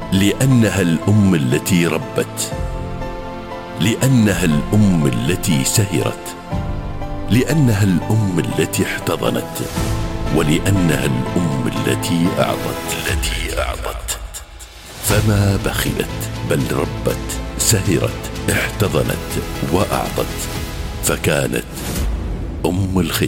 لأنها الأم التي ربت، لأنها الأم التي سهرت، لأنها الأم التي احتضنت، ولأنها الأم التي أعطت. فما بخلت بل ربت، سهرت، احتضنت وأعطت، فكانت أم الخير.